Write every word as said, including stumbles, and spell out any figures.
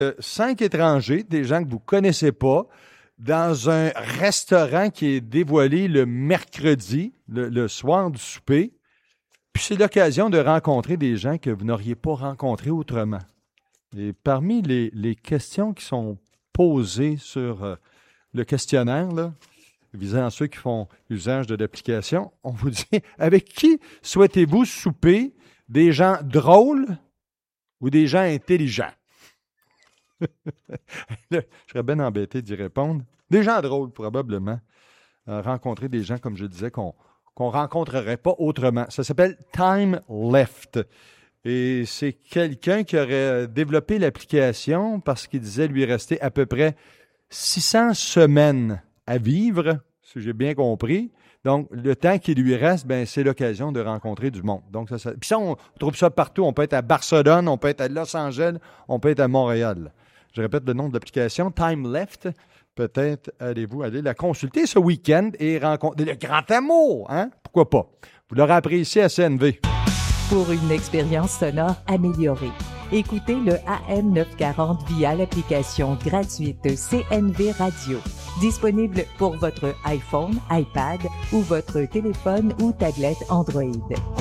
euh, cinq étrangers, des gens que vous ne connaissez pas, dans un restaurant qui est dévoilé le mercredi, le, le soir du souper. Puis c'est l'occasion de rencontrer des gens que vous n'auriez pas rencontrés autrement. Et parmi les, les questions qui sont posées sur euh, le questionnaire, là, visant ceux qui font usage de l'application, on vous dit, avec qui souhaitez-vous souper? Des gens drôles ou des gens intelligents? Je serais bien embêté d'y répondre. Des gens drôles, probablement. Euh, rencontrer des gens, comme je disais, qu'on qu'on ne rencontrerait pas autrement. Ça s'appelle Time Left. Et c'est quelqu'un qui aurait développé l'application parce qu'il disait lui rester à peu près six cents semaines à vivre, si j'ai bien compris. Donc, le temps qui lui reste, ben, c'est l'occasion de rencontrer du monde. Donc, ça, ça... Puis ça, on trouve ça partout. On peut être à Barcelone, on peut être à Los Angeles, on peut être à Montréal. Je répète le nom de l'application, Time Left. Peut-être allez-vous aller la consulter ce week-end et rencontrer le grand amour, hein? Pourquoi pas? Vous l'aurez appris ici à C N V. Pour une expérience sonore améliorée, écoutez le A M neuf cent quarante via l'application gratuite C N V Radio. Disponible pour votre iPhone, iPad ou votre téléphone ou tablette Android.